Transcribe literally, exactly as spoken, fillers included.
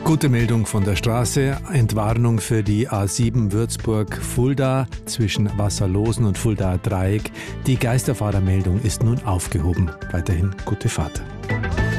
Gute Meldung von der Straße. Entwarnung für die A sieben Würzburg-Fulda zwischen Wasserlosen und Fuldaer Dreieck. Die Geisterfahrermeldung ist nun aufgehoben. Weiterhin gute Fahrt.